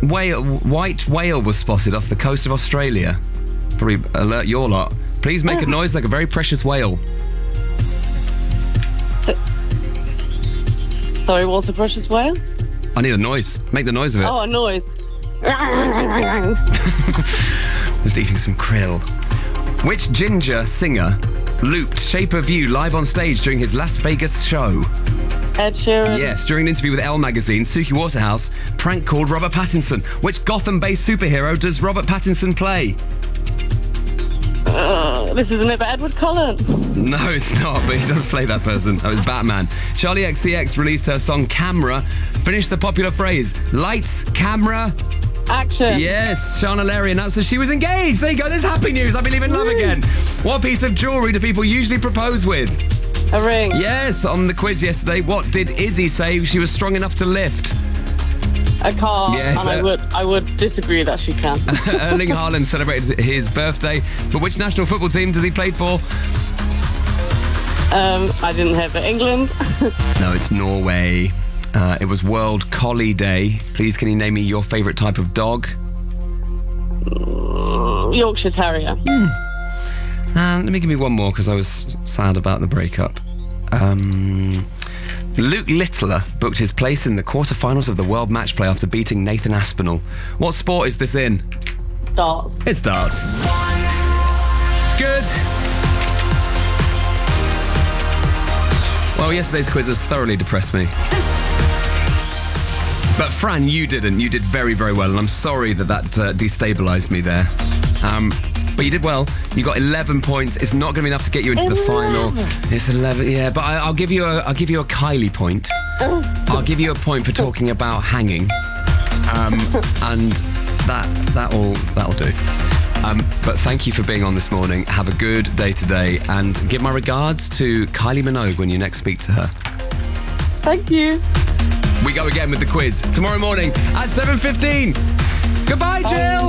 white whale was spotted off the coast of Australia? Probably alert your lot. Please make a noise like a very precious whale. Sorry, what's a precious whale? I need a noise. Make the noise of it. Oh, a noise. Just eating some krill. Which ginger singer looped Shape of You live on stage during his Las Vegas show? Ed Sheeran. Yes, during an interview with Elle magazine, Suki Waterhouse prank called Robert Pattinson. Which Gotham-based superhero does Robert Pattinson play? This isn't it, but Edward Cullen. No, it's not, but he does play that person. That was Batman. Charlie XCX released her song Camera. Finish the popular phrase, lights, camera... Action. Yes, Shana Larry announced that she was engaged. There you go, there's happy news. I believe in love again. What piece of jewellery do people usually propose with? A ring. Yes, on the quiz yesterday, what did Izzy say she was strong enough to lift? A car. Yes, and I would disagree that she can. Erling Haaland celebrated his birthday. But which national football team does he play for? I didn't have it. England. No, it's Norway. It was World Collie Day. Please, can you name me your favourite type of dog? Yorkshire Terrier. And let me give me one more because I was sad about the breakup. Luke Littler booked his place in the quarterfinals of the World Match Play after beating Nathan Aspinall. What sport is this in? Darts. It's darts. Good. Well, yesterday's quiz has thoroughly depressed me. But Fran, you didn't. You did very, very well, and I'm sorry that destabilised me there. But you did well. You got 11 points. It's not going to be enough to get you into the final. It's 11, yeah. But I'll give you a Kylie point. I'll give you a point for talking about hanging, and that'll do. But thank you for being on this morning. Have a good day today, and give my regards to Kylie Minogue when you next speak to her. Thank you. We go again with the quiz tomorrow morning at 7:15. Goodbye, Jill.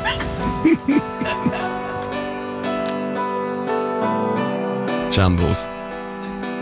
Shambles.